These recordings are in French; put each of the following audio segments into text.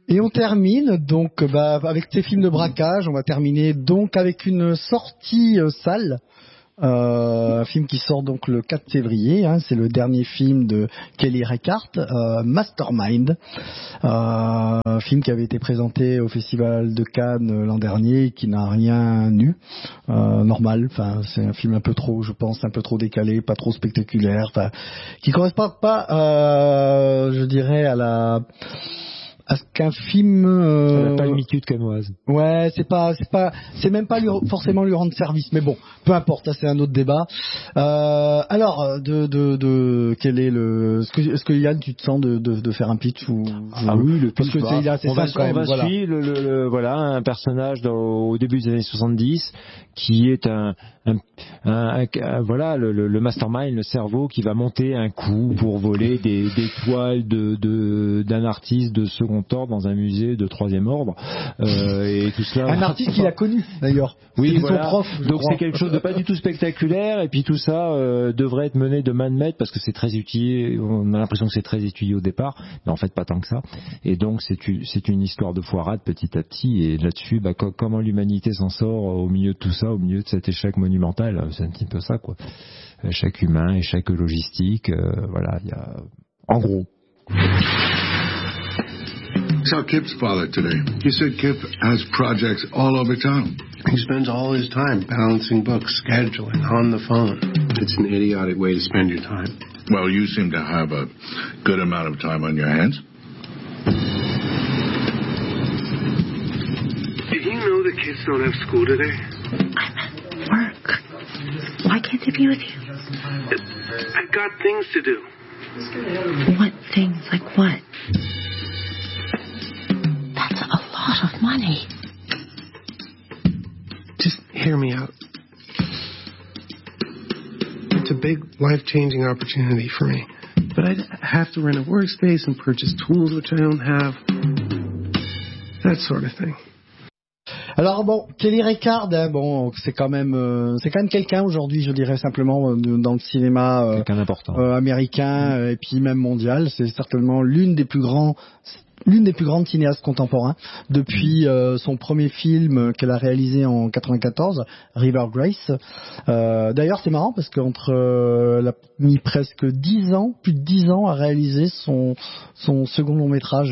Et on termine donc avec ces films de braquage. On va terminer donc avec une sortie salle. Un film qui sort donc le 4 février, c'est le dernier film de Kelly Reichardt, Mastermind, un film qui avait été présenté au Festival de Cannes l'an dernier et qui n'a rien eu, normal, c'est un film un peu trop, je pense, un peu trop décalé, pas trop spectaculaire, qui correspond pas, je dirais, à ce qu'un film ça n'a pas le micu de Canoise. Ouais, c'est même pas forcément lui rendre service, mais bon, peu importe, ça c'est un autre débat. Alors quel est est-ce que Yann, tu te sens de faire un pitch ou oui, le pitch, parce que c'est assez simple quand même. On va suivre un personnage au début des années 70 qui est le mastermind, le cerveau qui va monter un coup pour voler des toiles d'un artiste de second ordre dans un musée de troisième ordre, et tout cela. Un artiste qu'il a connu d'ailleurs. Oui, son prof. Donc c'est quelque chose de pas du tout spectaculaire, et puis tout ça devrait être mené de main de maître parce que c'est très étudié. On a l'impression que c'est très étudié au départ, mais en fait pas tant que ça. Et donc c'est une histoire de foirade petit à petit, et là-dessus, comment l'humanité s'en sort au milieu de tout ça, au milieu de cet échec monumental. C'est un petit peu ça, quoi. Échec humain, échec logistique, il y a en gros. I saw Kip's father today. He said Kip has projects all over town. He spends all his time balancing books, scheduling, on the phone. It's an idiotic way to spend your time. Well, you seem to have a good amount of time on your hands. Did you know the kids don't have school today? I'm at work. Why can't they be with you? I've got things to do. What things? Like what? That's a lot of money. Just hear me out. It's a big, life-changing opportunity for me. But I'd have to rent a workspace and purchase tools which I don't have. That sort of thing. Alors bon, Kelly Reichardt, c'est quand même quelqu'un aujourd'hui, je dirais simplement dans le cinéma américain et puis même mondial. C'est certainement l'une des plus grandes cinéastes contemporains depuis son premier film qu'elle a réalisé en 94, River Grace. D'ailleurs, c'est marrant parce elle a mis presque plus de 10 ans à réaliser son second long métrage.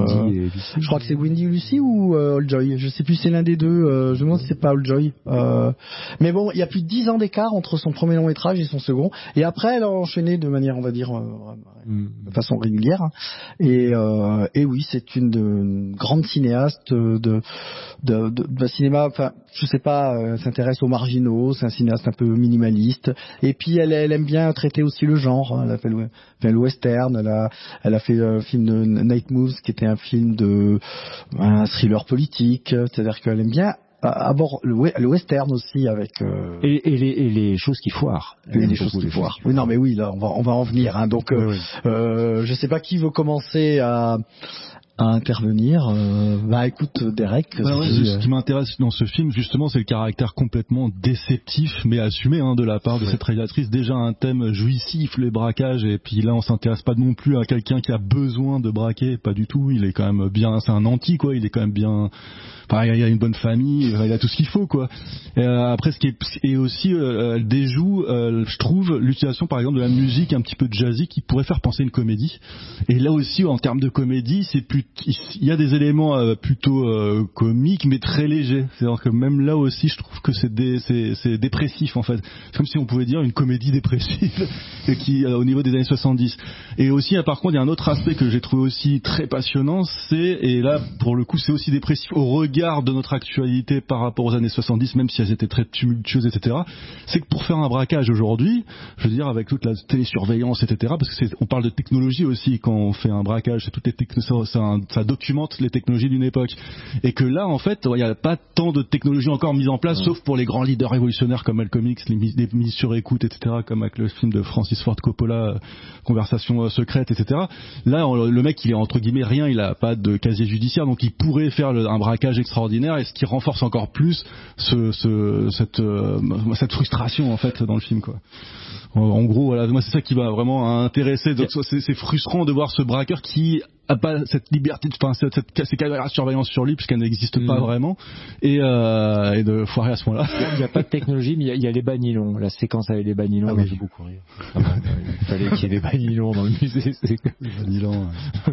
Je crois que c'est Wendy et Lucy ou All Joy. Je sais plus, c'est l'un des deux. Je me demande si c'est pas All Joy. Mais bon, il y a plus de 10 ans d'écart entre son premier long métrage et son second. Et après, elle a enchaîné de manière, on va dire, de façon régulière. Et oui, c'est une grande cinéaste de cinéma. Enfin, je sais pas, s'intéresse aux marginaux. C'est un cinéaste un peu minimaliste. Et puis elle aime bien traiter aussi le genre. Elle a fait le western. Elle a fait le film de Night Moves, qui était un film un thriller politique. C'est-à-dire qu'elle aime bien le western aussi avec et les choses qui foirent. Les choses qui foirent. Oui, non, mais oui, là, on va en venir. Donc, je sais pas qui veut commencer à intervenir. Écoute, Derek. Ce qui m'intéresse dans ce film, justement, c'est le caractère complètement déceptif, mais assumé de la part de cette réalisatrice. Déjà un thème jouissif, les braquages, et puis là, on s'intéresse pas non plus à quelqu'un qui a besoin de braquer, pas du tout. Il est quand même bien, c'est un anti, quoi. Il est quand même bien. Enfin, il a une bonne famille, il a tout ce qu'il faut, quoi. Et après, et aussi, elle déjoue, je trouve, l'utilisation, par exemple, de la musique un petit peu jazzy qui pourrait faire penser une comédie. Et là aussi, en termes de comédie, il y a des éléments plutôt comiques, mais très légers. C'est-à-dire que même là aussi, je trouve que c'est dépressif, en fait. C'est comme si on pouvait dire une comédie dépressive au niveau des années 70. Et aussi, par contre, il y a un autre aspect que j'ai trouvé aussi très passionnant, et là, pour le coup, c'est aussi dépressif au regard de notre actualité par rapport aux années 70, même si elles étaient très tumultueuses, etc. C'est que pour faire un braquage aujourd'hui, je veux dire, avec toute la télésurveillance, etc., parce que on parle de technologie aussi quand on fait un braquage, c'est toutes les ça documente les technologies d'une époque. Et que là, en fait, il n'y a pas tant de technologies encore mises en place, sauf pour les grands leaders révolutionnaires comme Malcolm X, les mises sur écoute, etc., comme avec le film de Francis Ford Coppola, Conversation secrète, etc. Là, le mec, il est entre guillemets rien, il a pas de casier judiciaire, donc il pourrait faire un braquage extraordinaire, et ce qui renforce encore plus cette frustration, en fait, dans le film, quoi. En gros, voilà, moi c'est ça qui m'a vraiment intéressé. Donc c'est frustrant de voir ce braqueur qui a pas cette liberté, enfin ces caméras de surveillance sur lui puisqu'elle n'existe pas vraiment et de foirer à ce moment-là. Il n'y a pas de technologie, mais il y a les banylons. La séquence avec les banylons, oui. j'ai beaucoup rire. Il fallait qu'il y ait des banylons dans le musée. Les banylons.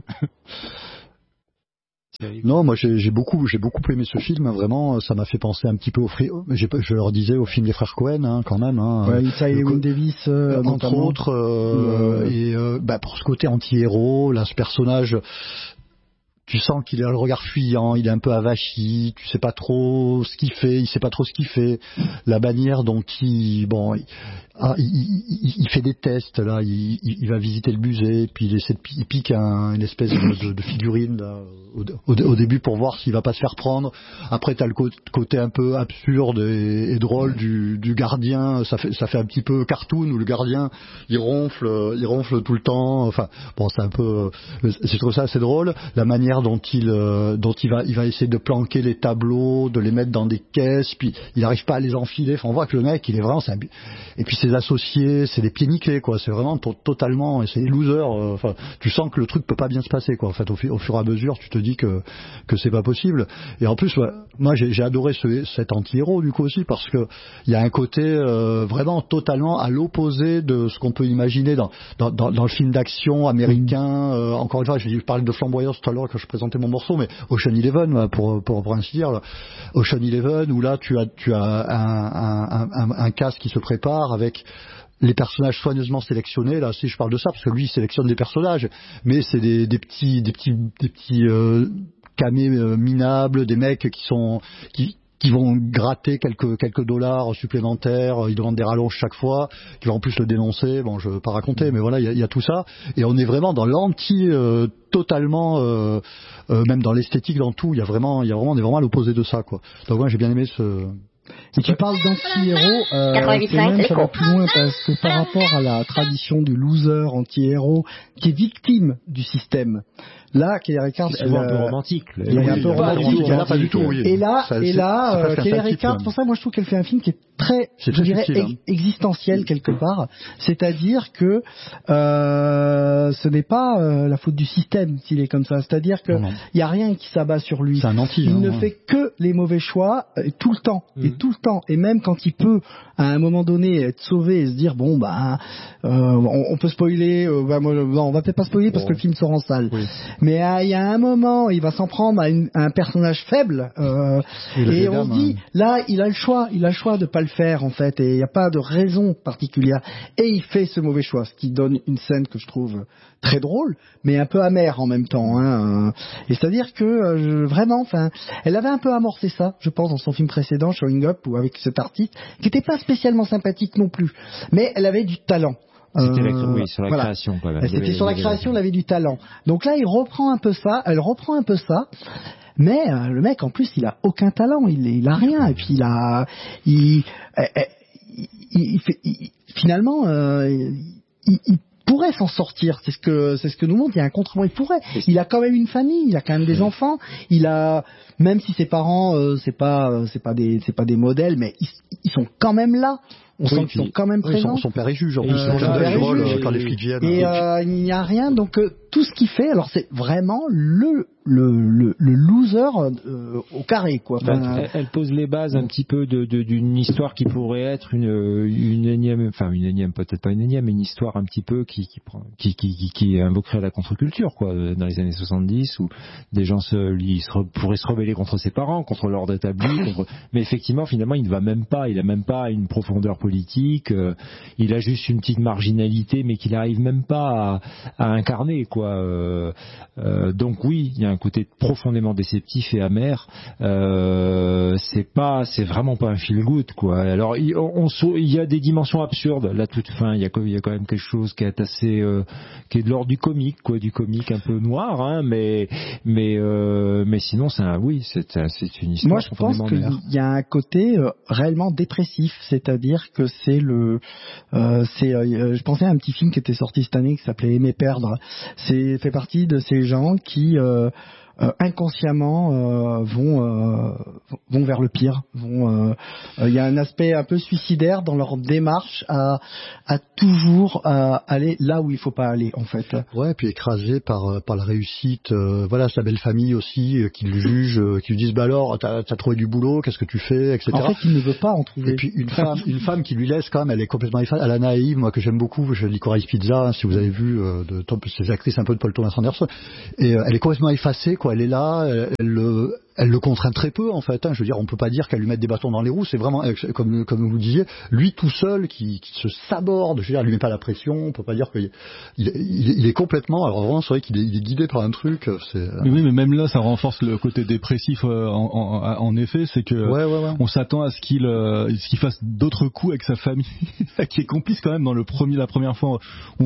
Non, moi j'ai beaucoup aimé ce film. Vraiment, ça m'a fait penser un petit peu je leur disais au film des frères Cohen, quand même. Ouais, ça et Win Davis, entre autres. Pour ce côté anti-héros, là, ce personnage. Tu sens qu'il a le regard fuyant, il est un peu avachi, tu sais pas trop ce qu'il fait, il sait pas trop ce qu'il fait. La manière dont il fait des tests là, il va visiter le musée, puis il pique une espèce de figurine là, au début pour voir s'il va pas se faire prendre. Après t'as le côté un peu absurde et drôle du gardien, ça fait un petit peu cartoon où le gardien il ronfle tout le temps. Enfin bon, c'est un peu, je trouve ça assez drôle. La manière dont il va essayer de planquer les tableaux, de les mettre dans des caisses, puis il n'arrive pas à les enfiler. Enfin, on voit que le mec, il est vraiment, et puis ses associés, c'est des pieds nickelés, quoi. C'est vraiment totalement, et c'est des losers. Enfin, tu sens que le truc peut pas bien se passer, quoi. En fait, au fur et à mesure, tu te dis que c'est pas possible. Et en plus, moi, j'ai adoré cet anti-héros du coup aussi parce que il y a un côté vraiment totalement à l'opposé de ce qu'on peut imaginer dans le film d'action américain. Encore une fois, je parlais de Flamboyance tout à l'heure quand je présentais mon morceau, mais Ocean Eleven, pour ainsi dire, là. Ocean Eleven, où là tu as un cast qui se prépare avec les personnages soigneusement sélectionnés. Là, si je parle de ça, parce que lui il sélectionne des personnages, mais c'est des petits camés minables, des mecs qui vont gratter quelques dollars supplémentaires, ils demandent des rallonges chaque fois, qui vont en plus le dénoncer, bon je veux pas raconter, mais voilà, il y a tout ça, et on est vraiment dans l'anti totalement, même dans l'esthétique, dans tout, on est vraiment à l'opposé de ça, quoi. Donc moi j'ai bien aimé ce... Et tu parles d'anti-héros, ça va plus loin parce que par rapport à la tradition du loser anti-héros qui est victime du système, là, Kelly Reichardt, elle est un peu romantique. Elle est un peu romantique. Elle n'a pas du tout. Oui. Et là, Kelly Reichardt, pour ça, moi, je trouve qu'elle fait un film qui est très, je dirais, existentiel quelque part. C'est-à-dire que ce n'est pas la faute du système s'il est comme ça. C'est-à-dire que il y a rien qui s'abat sur lui. C'est un anti. Il ne fait que les mauvais choix tout le temps. Et tout le temps. Et même quand il peut, à un moment donné, être sauvé et se dire bon on peut spoiler. On va peut-être pas spoiler parce que le film sort en salle. Oui. Mais il y a un moment, il va s'en prendre à un personnage faible, et on se dit, là, il a le choix de pas le faire en fait, et il n'y a pas de raison particulière, et il fait ce mauvais choix, ce qui donne une scène que je trouve très drôle, mais un peu amère en même temps. Et c'est-à-dire que vraiment, enfin, elle avait un peu amorcé ça, je pense, dans son film précédent, Showing Up, ou avec cet artiste, qui n'était pas spécialement sympathique non plus, mais elle avait du talent. C'était sur la création. Quoi. C'était sur la création, elle avait du talent. Donc là, elle reprend un peu ça, mais le mec, en plus, il a aucun talent, il a rien, et puis finalement, il pourrait s'en sortir. C'est ce que nous montre. Il y a un contre-point. Il pourrait. Il a quand même une famille. Il a quand même des enfants. Même si ses parents, c'est pas des modèles, mais ils sont quand même là. On sent qu'ils sont quand même présents. Son père est juge. Quand les flics viennent. Et il n'y a rien. Donc tout ce qu'il fait, alors c'est vraiment le loser au carré, quoi. Elle pose les bases un petit peu d'une histoire qui pourrait être une énième, peut-être pas une énième, mais une histoire un petit peu qui invoquerait la contre-culture, quoi, dans les années 70, où des gens pourraient se rebeller contre ses parents, contre l'ordre établi, mais effectivement, finalement, il a même pas une profondeur politique, il a juste une petite marginalité, mais qu'il n'arrive même pas à incarner, quoi. Donc oui, il y a un côté profondément déceptif et amer. C'est vraiment pas un feel good, quoi. Alors il y a des dimensions absurdes. La toute fin, il y a quand même quelque chose qui est assez, qui est de l'ordre du comique, quoi, du comique un peu noir, mais sinon c'est une histoire. Moi, je pense qu'il y a un côté réellement dépressif, c'est-à-dire que je pensais à un petit film qui était sorti cette année qui s'appelait Aimer perdre. Fait partie de ces gens qui inconsciemment vont vers le pire. Il y a un aspect un peu suicidaire dans leur démarche à toujours aller là où il faut pas aller en fait. Ouais, puis écrasé par la réussite. Voilà, sa belle famille aussi qui le juge, qui lui disent bah alors t'as trouvé du boulot, qu'est-ce que tu fais, etc. En fait, il ne veut pas en trouver. Et puis une femme qui lui laisse quand même, elle est complètement effacée. Elle a naïve, moi que j'aime beaucoup, je Licorice Pizza, si vous avez vu ces actrices un peu de Paul Thomas Anderson, et elle est complètement effacée, quoi. Elle est là, elle le contraint très peu en fait. Je veux dire, on peut pas dire qu'elle lui mette des bâtons dans les roues. C'est vraiment comme vous disiez, lui tout seul qui se saborde. Je veux dire, elle lui met pas la pression. On peut pas dire qu'il est complètement. Alors vraiment, c'est vrai qu'il est guidé par un truc. Oui, mais même là, ça renforce le côté dépressif. En effet, c'est que on s'attend à ce qu'il fasse d'autres coups avec sa famille, qui est complice quand même dans la première fois.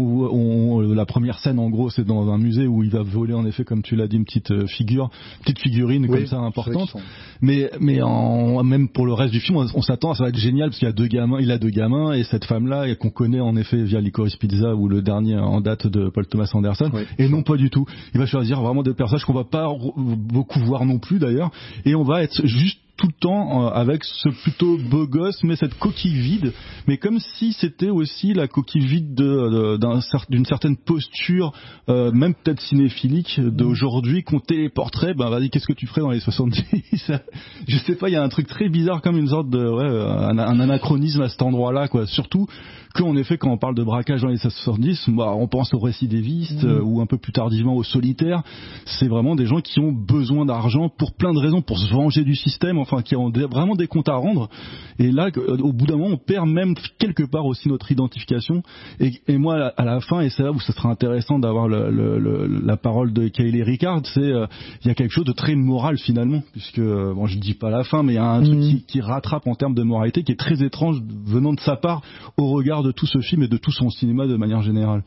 La première scène, en gros, c'est dans un musée où il va voler en effet, comme tu l'as dit, une petite figurine comme ça importante. Mais même pour le reste du film, on s'attend à ça va être génial parce qu'il il a deux gamins et cette femme-là et qu'on connaît en effet via Licorice Pizza ou le dernier en date de Paul Thomas Anderson. Et non, pas du tout. Il va choisir vraiment des personnages qu'on va pas beaucoup voir non plus d'ailleurs, et on va être juste tout le temps avec ce plutôt beau gosse, mais cette coquille vide, mais comme si c'était aussi la coquille vide d'une certaine posture, même peut-être cinéphilique d'aujourd'hui, qu'on téléporterait. Ben vas-y, qu'est-ce que tu ferais dans les 70? Je sais pas, il y a un truc très bizarre, comme une sorte de un anachronisme à cet endroit-là, quoi. Surtout qu'en effet, quand on parle de braquage dans les 70, on pense aux récidivistes ou un peu plus tardivement aux solitaires. C'est vraiment des gens qui ont besoin d'argent pour plein de raisons, pour se venger du système, enfin qui ont vraiment des comptes à rendre. Et là, au bout d'un moment, on perd même quelque part aussi notre identification. Et moi, à la fin, et c'est là où ça sera intéressant d'avoir la parole de Kaylee Ricard, c'est il y a quelque chose de très moral finalement, puisque je dis pas la fin, mais il y a un truc qui rattrape en termes de moralité, qui est très étrange venant de sa part au regard de tout ce film et de tout son cinéma de manière générale.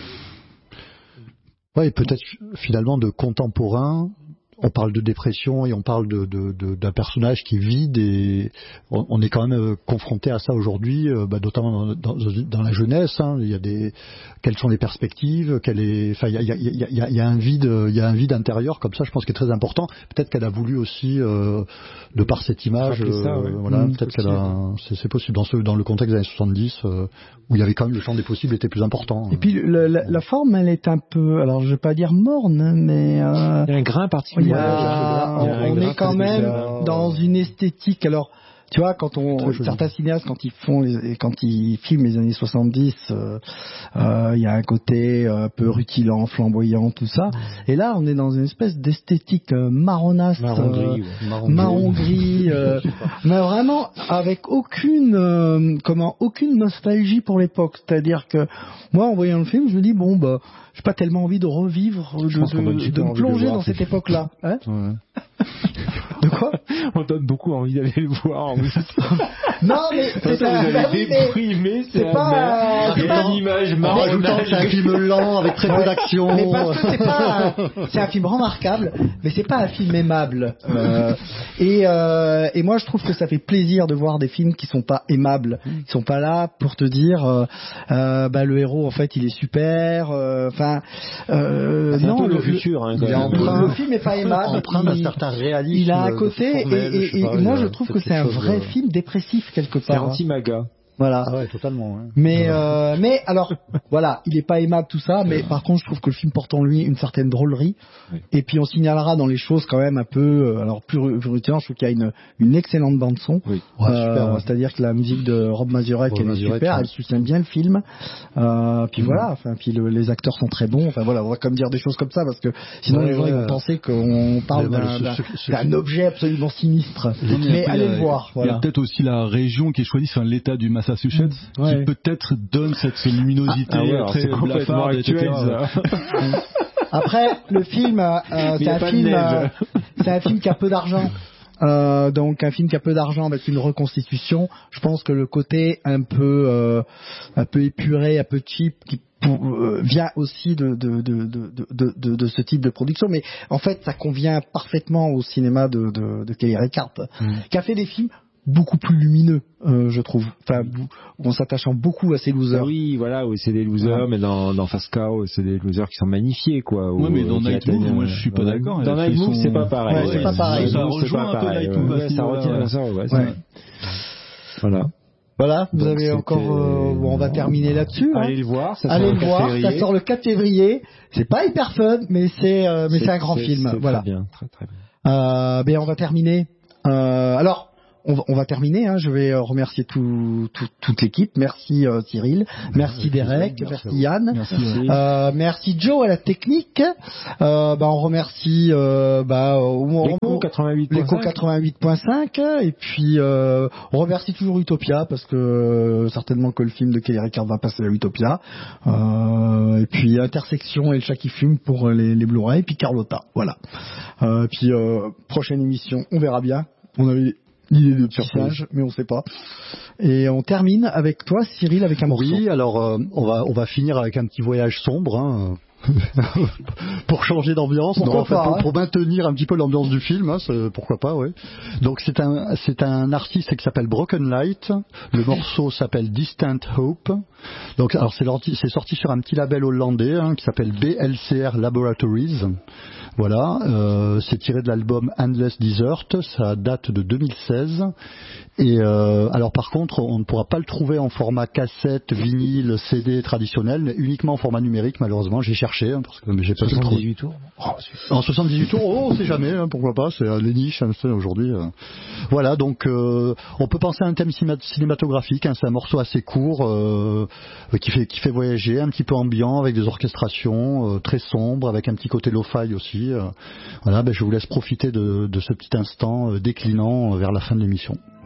Ouais, et peut-être finalement de contemporain. On parle de dépression et on parle d'un personnage qui est vide, et on est quand même confronté à ça aujourd'hui, notamment dans la jeunesse. Il y a quelles sont les perspectives, il y a un vide intérieur comme ça, je pense, qui est très important. Peut-être qu'elle a voulu aussi, de par cette image, peut-être c'est possible dans le contexte des années 70, où il y avait quand même le champ des possibles était plus important. Et puis la forme, elle est un peu, alors je vais pas dire morne, mais il y a un grain particulier. On est quand même dans une esthétique. Alors, tu vois, certains cinéastes, quand ils filment les années 70, il y a un côté un peu rutilant, flamboyant, tout ça. Et là, on est dans une espèce d'esthétique marronasse, marron gris, mais vraiment avec aucune nostalgie pour l'époque. C'est-à-dire que moi, en voyant le film, je me dis j'ai pas tellement envie de revivre, de me plonger dans cette époque-là. Hein de quoi? On donne beaucoup envie d'aller le voir. Non, mais c'est pas une image marronnage. C'est un film lent avec très peu d'action. Mais parce que c'est un film remarquable, mais c'est pas un film aimable. Et moi, je trouve que ça fait plaisir de voir des films qui sont pas aimables, qui sont pas là pour te dire, le héros en fait il est super. Non, le futur. Le film est pas aimable. Empreint d'un certain réalisme. Il a un côté, et moi je trouve que c'est un vrai film dépressif quelque part. C'est anti-MAGA. Voilà. Ah ouais, totalement. Ouais. Mais alors, voilà, il est pas aimable tout ça, mais par contre, je trouve que le film porte en lui une certaine drôlerie. Oui. Et puis on signalera dans les choses quand même un peu, alors plus rutilant, je trouve qu'il y a une excellente bande son. Oui. Super, c'est-à-dire que la musique de Rob Mazurek, elle est super, elle soutient bien le film. Puis voilà, puis les acteurs sont très bons. Enfin voilà, on va comme dire des choses comme ça parce que sinon les gens ils vont penser qu'on parle d'un objet absolument sinistre. Mais allez le voir. Il y a peut-être aussi la région qui est choisie, l'État du Massachusetts, qui peut-être donne cette luminosité très blafarde, etc. Après, le film, c'est un film qui a peu d'argent. Donc un film qui a peu d'argent avec une reconstitution. Je pense que le côté un peu épuré, un peu cheap, qui vient aussi de ce type de production, mais en fait ça convient parfaitement au cinéma de Kelly Reichardt, qui a fait des films beaucoup plus lumineux, je trouve. Enfin, en s'attachant beaucoup à ces losers. Oui, voilà, oui, c'est des losers, mais dans Fast Cow, c'est des losers qui sont magnifiés, quoi. Ouais, mais dans Night Move, moi, je suis pas d'accord. Dans Night Move, c'est pas pareil. Ouais, c'est pas pareil. Ça rejoint un peu Night Move. Ça retient ça, ouais. Voilà. Voilà, vous Donc, avez encore. On va terminer là-dessus. Allez le voir. Allez le voir. Ça sort le 4 février. C'est pas hyper fun, mais c'est un grand film. C'est voilà. Très bien, très bien. Ben on va terminer. Alors. On va terminer. Je vais remercier toute l'équipe. Merci Cyril, merci Derek, merci Yann, merci Joe à la technique. On remercie L'Echo 88.5 et puis on remercie toujours Utopia parce que certainement que le film de Kelly Reichardt va passer à Utopia. Et puis Intersection et le chat qui fume pour les Blu-ray. Et puis Carlotta. Voilà. Puis prochaine émission, on verra bien. On avait l'idée de surprise, mais on sait pas. Et on termine avec toi, Cyril, avec un morceau. Oui, alors on va finir avec un petit voyage sombre. Pour changer d'ambiance, pour maintenir un petit peu l'ambiance du film, pourquoi pas, ouais. Donc c'est un artiste qui s'appelle Broken Light. Le morceau s'appelle Distant Hope. Donc alors c'est sorti sur un petit label hollandais qui s'appelle BLCR Laboratories. Voilà, c'est tiré de l'album Endless Desert. Ça date de 2016. Et alors par contre, on ne pourra pas le trouver en format cassette, vinyle, CD traditionnel, mais uniquement en format numérique. Malheureusement, j'ai cherché parce que j'ai pas 78 tours. En 78 tours, on sait jamais, pourquoi pas. C'est les niches aujourd'hui. Voilà, donc on peut penser à un thème cinématographique. C'est un morceau assez court qui fait voyager, un petit peu ambiant avec des orchestrations très sombres, avec un petit côté lo-fi aussi. Voilà, je vous laisse profiter de ce petit instant déclinant vers la fin de l'émission.